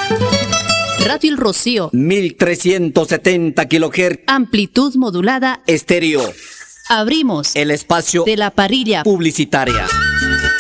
Radio El Rocío, 1370 kHz, amplitud modulada, estéreo. abrimos El espacio de la parrilla publicitaria.